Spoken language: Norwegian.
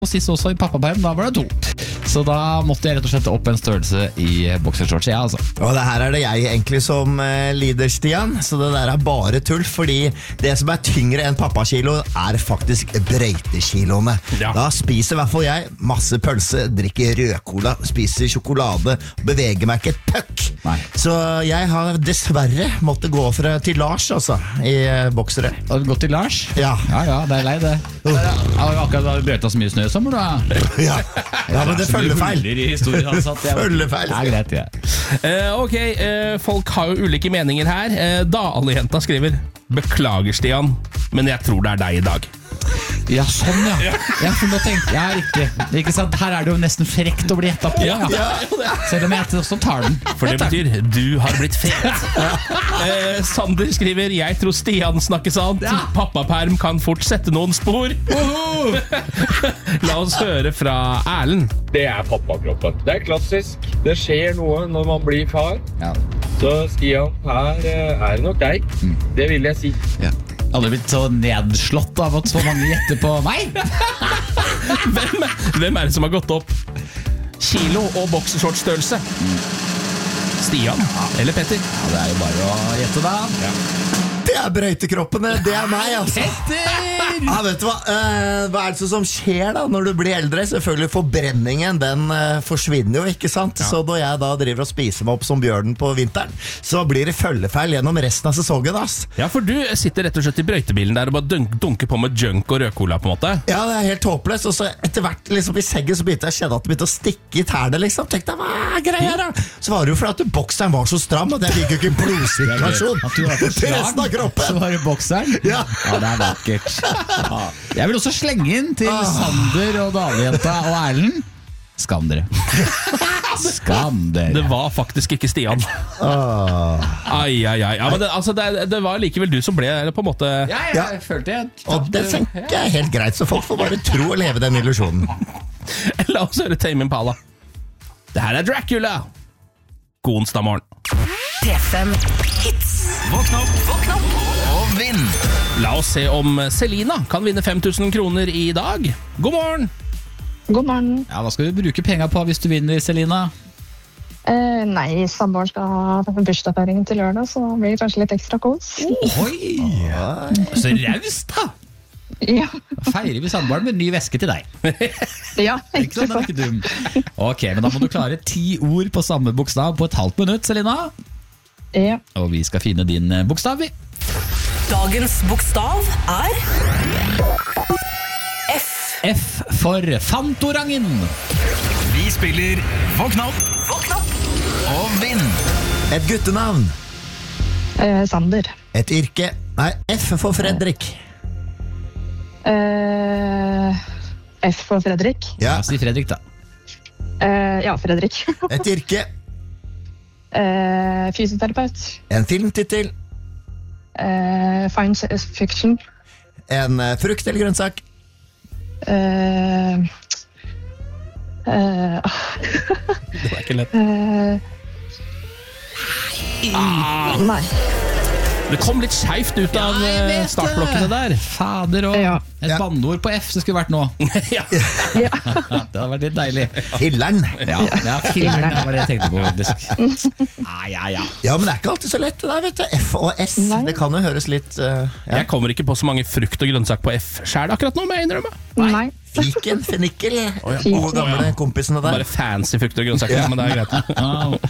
Og sist også i pappaperm, da var det 2. Så da måtte jeg rett og slett opp en størrelse i boksershorts, ja, altså. Og det her er det jeg egentlig som lider, Stian. Så det der er bare tull, fordi det som er tyngre enn pappakilo er faktisk brøytekiloene. Ja. Da spiser i hvert fall jeg masse pølse, drikker rødcola, spiser sjokolade, beveger meg ikke et puck. Nei. Så jeg har dessverre måttet gå til Lars, altså, i boksere. Har du gått til Lars? Ja. Ja, det er lei det. Har du akkurat brøyta så mye snø i sommer, da? Ja, men det følger feil. I historien, altså, Følger feil. Det er greit, ja. Ok, folk har jo ulike meninger her. Dale-jenta skriver: beklager, Stian, men jeg tror det er deg i dag. Ja, sånn, ja. For nå tenkte jeg riktig. Ikke sant? Her er det jo nesten frekt å bli gjettet på. Ja. Selv om jeg også tar den. For det betyr, du har blitt fet. Sander skriver: jeg tror Stian snakker sant. Pappaperm kan fort sette noen spor. La oss høre fra Erlend. Det er pappakroppen. Det er klassisk. Det skjer noe når man blir far. Ja. Så Stian, her er det nok deg. Det vil jeg si. Ja. Aldri blitt så nedslått av at så mange gjetter på meg. Hvem er det som har gått opp? Kilo og boksershortstørrelse. Stian eller Petter? Ja, det er jo bare å gjette da. Det er brøytekroppene, det er meg, altså. Ja, vet du hva? Hva er det som skjer da når du blir eldre? Selvfølgelig forbrenningen, den forsvinner jo, ikke sant? Så når jeg da driver og spiser meg opp som bjørnen på vinteren, så blir det følgefeil gjennom resten av sesongen, ass. Ja, for du sitter rett og slett i brøytebilen der og bare dunker på med junk og rødcola på en måte. Ja, det er helt håpløst. Og så etter hvert liksom, i seggen så begynte jeg å kjenne at det begynte å stikke i tærne, liksom. Tenkte jeg, hva er greia da? Så var det jo fordi at bokseren var så stram, at jeg fikk jo ikke blodsirkulasjon til resten av kroppen. Så var det bokseren. Ja, det er vakkert. Ja. Jeg vil også slenge inn til Sander og Dale-jenta og Erlend. Skam dere. Skam dere. Det var faktisk ikke Stian. Ai. Ja, men det var likevel du som ble på en måte. Jeg følte jeg. og det tenker jeg er helt greit, så folk får bare tro og leve den illusjonen. La oss høre Tame Impala. Det her er Dracula. God onsdag morgen. P5 Hits. Våkn opp og vinn. La oss se om Selina kan vinne 5000 kroner i dag. God morgen. God morgen. Ja, hva skal du bruke penger på hvis du vinner, Selina? Nei, samboeren skal ha bursdagsfeiringen til lørdag, så blir det kanskje litt ekstra kos. Oi! Så raust, da! Ja. Feirer vi samboeren med en ny veske til deg. Ja, Ikke sånn, ikke dum. Ok, men da må du klare 10 ord på samme bokstav på et halvt minutt, Selina. Ja. Og vi skal finne din bokstav, vi. Dagens bokstav er F. F for Fantorangen. Vi spiller Våkn opp og vinn. Et guttenavn. Sander. Et yrke. Nei, F for Fredrik. F for Fredrik. Ja, Si Fredrik, da. Ja, Fredrik. et yrke. Fysioterapeut. En filmtittel. Fine fiction. En frukt eller grønnsak. Det var ikke lett. Nei. Det kom litt skjevt ut av startblokkene der. Fader og Ja. et banneord på F, det skulle vært nå. Ja. Det hadde vært litt deilig. Hilleren. Ja, filmen, det var det jeg tenkte på, faktisk. Ja. Ja, men det er ikke alltid så lett det der, vet du. F og S, Nei. det kan jo høres litt ja. Jeg kommer ikke på så mange frukt og grønnsak på F selv akkurat nå, må jeg innrømme. Nei. Fiken, fennikel. Gode gamle kompisene der. Bare fancy frukt og grønnsaker, men det er greit.